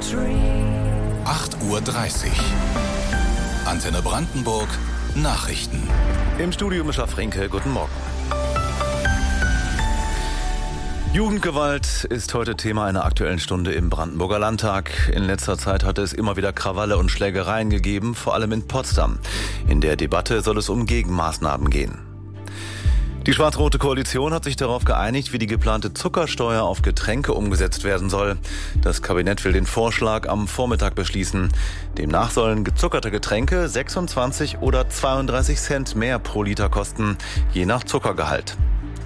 8:30 Uhr. Antenne Brandenburg. Nachrichten. Im Studio Mischa Frenke, guten Morgen. Jugendgewalt ist heute Thema einer Aktuellen Stunde im Brandenburger Landtag. In letzter Zeit hatte es immer wieder Krawalle und Schlägereien gegeben, vor allem in Potsdam. In der Debatte soll es um Gegenmaßnahmen gehen. Die schwarz-rote Koalition hat sich darauf geeinigt, wie die geplante Zuckersteuer auf Getränke umgesetzt werden soll. Das Kabinett will den Vorschlag am Vormittag beschließen. Demnach sollen gezuckerte Getränke 26 oder 32 Cent mehr pro Liter kosten, je nach Zuckergehalt.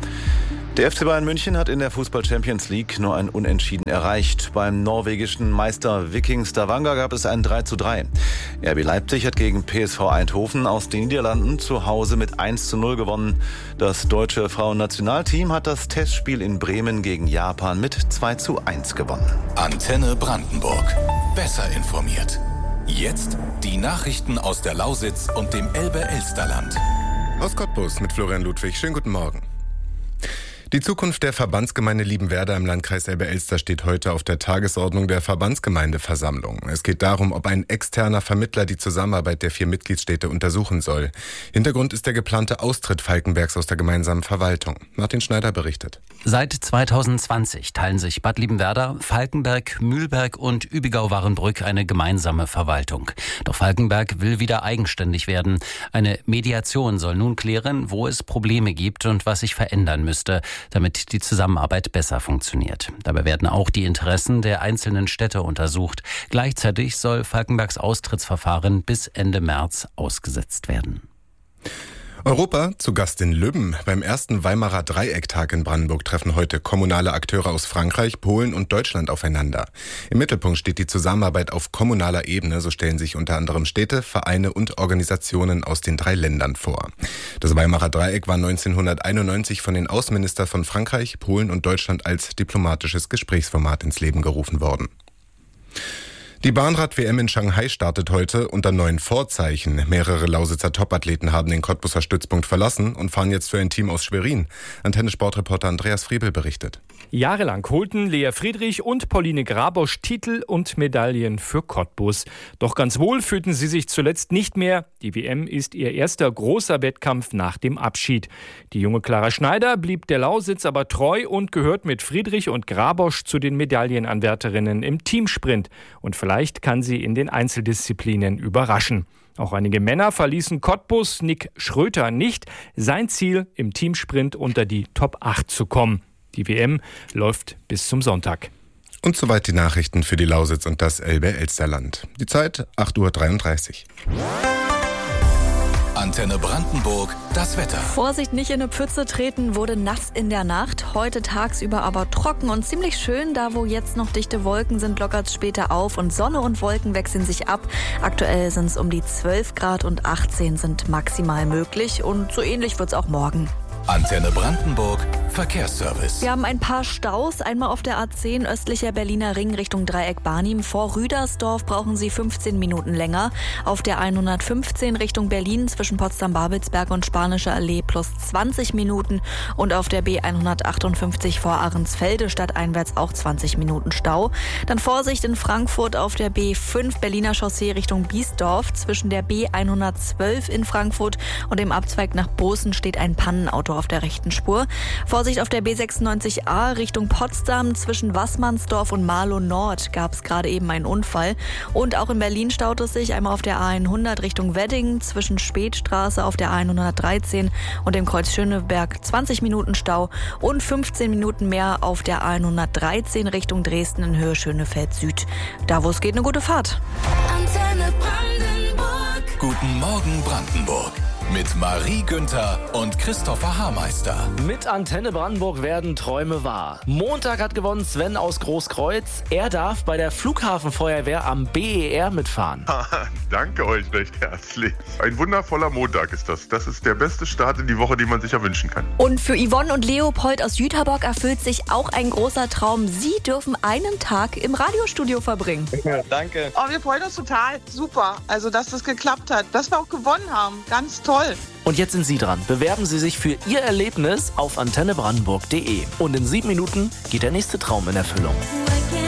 Der FC Bayern München hat in der Fußball-Champions League nur ein Unentschieden erreicht. Beim norwegischen Meister Viking Stavanger gab es ein 3:3. RB Leipzig hat gegen PSV Eindhoven aus den Niederlanden zu Hause mit 1:0 gewonnen. Das deutsche Frauennationalteam hat das Testspiel in Bremen gegen Japan mit 2:1 gewonnen. Antenne Brandenburg. Besser informiert. Jetzt die Nachrichten aus der Lausitz und dem Elbe-Elsterland. Aus Cottbus mit Florian Ludwig. Schönen guten Morgen. Die Zukunft der Verbandsgemeinde Liebenwerda im Landkreis Elbe-Elster steht heute auf der Tagesordnung der Verbandsgemeindeversammlung. Es geht darum, ob ein externer Vermittler die Zusammenarbeit der 4 Mitgliedsstädte untersuchen soll. Hintergrund ist der geplante Austritt Falkenbergs aus der gemeinsamen Verwaltung. Martin Schneider berichtet. Seit 2020 teilen sich Bad Liebenwerda, Falkenberg, Mühlberg und Übigau-Warenbrück eine gemeinsame Verwaltung. Doch Falkenberg will wieder eigenständig werden. Eine Mediation soll nun klären, wo es Probleme gibt und was sich verändern müsste, damit die Zusammenarbeit besser funktioniert. Dabei werden auch die Interessen der einzelnen Städte untersucht. Gleichzeitig soll Falkenbergs Austrittsverfahren bis Ende März ausgesetzt werden. Europa zu Gast in Lübben. Beim ersten Weimarer Dreiecktag in Brandenburg treffen heute kommunale Akteure aus Frankreich, Polen und Deutschland aufeinander. Im Mittelpunkt steht die Zusammenarbeit auf kommunaler Ebene. So stellen sich unter anderem Städte, Vereine und Organisationen aus den 3 Ländern vor. Das Weimarer Dreieck war 1991 von den Außenministern von Frankreich, Polen und Deutschland als diplomatisches Gesprächsformat ins Leben gerufen worden. Die Bahnrad-WM in Shanghai startet heute unter neuen Vorzeichen. Mehrere Lausitzer Topathleten haben den Cottbuser Stützpunkt verlassen und fahren jetzt für ein Team aus Schwerin. Antenne-Sportreporter Andreas Friebel berichtet. Jahrelang holten Lea Friedrich und Pauline Grabosch Titel und Medaillen für Cottbus. Doch ganz wohl fühlten sie sich zuletzt nicht mehr. Die WM ist ihr erster großer Wettkampf nach dem Abschied. Die junge Clara Schneider blieb der Lausitz aber treu und gehört mit Friedrich und Grabosch zu den Medaillenanwärterinnen im Teamsprint. Und vielleicht kann sie in den Einzeldisziplinen überraschen. Auch einige Männer verließen Cottbus, Nick Schröter nicht. Sein Ziel, im Teamsprint unter die Top 8 zu kommen. Die WM läuft bis zum Sonntag. Und soweit die Nachrichten für die Lausitz und das Elbe-Elsterland. Die Zeit 8:33 Uhr. Antenne Brandenburg, das Wetter. Vorsicht, nicht in eine Pfütze treten, wurde nass in der Nacht. Heute tagsüber aber trocken und ziemlich schön. Da, wo jetzt noch dichte Wolken sind, lockert es später auf und Sonne und Wolken wechseln sich ab. Aktuell sind es um die 12 Grad und 18 sind maximal möglich. Und so ähnlich wird es auch morgen. Antenne Brandenburg, Verkehrsservice. Wir haben ein paar Staus. Einmal auf der A10 östlicher Berliner Ring Richtung Dreieck Barnim. Vor Rüdersdorf brauchen Sie 15 Minuten länger. Auf der 115 Richtung Berlin zwischen Potsdam-Babelsberg und Spanische Allee plus 20 Minuten. Und auf der B158 vor Ahrensfelde stadteinwärts auch 20 Minuten Stau. Dann Vorsicht in Frankfurt auf der B5 Berliner Chaussee Richtung Biesdorf. Zwischen der B112 in Frankfurt und dem Abzweig nach Bozen steht ein Pannenauto auf der rechten Spur. Vorsicht auf der B96A Richtung Potsdam. Zwischen Wassmannsdorf und Marlow Nord gab es gerade eben einen Unfall. Und auch in Berlin staut es sich einmal auf der A100 Richtung Wedding. Zwischen Spätstraße auf der A113 und dem Kreuz Schöneberg 20 Minuten Stau. Und 15 Minuten mehr auf der A113 Richtung Dresden in Höhe Schönefeld Süd. Da, wo es geht, eine gute Fahrt. Antenne Brandenburg. Guten Morgen Brandenburg. Mit Marie Günther und Christopher Haarmeister. Mit Antenne Brandenburg werden Träume wahr. Montag hat gewonnen Sven aus Großkreuz. Er darf bei der Flughafenfeuerwehr am BER mitfahren. Danke euch recht herzlich. Ein wundervoller Montag ist das. Das ist der beste Start in die Woche, den man sich erwünschen kann. Und für Yvonne und Leopold aus Jüterbock erfüllt sich auch ein großer Traum. Sie dürfen einen Tag im Radiostudio verbringen. Ja, danke. Oh, wir freuen uns total. Super. Also, dass das geklappt hat. Dass wir auch gewonnen haben. Ganz toll. Und jetzt sind Sie dran. Bewerben Sie sich für Ihr Erlebnis auf antennebrandenburg.de. Und in 7 Minuten geht der nächste Traum in Erfüllung.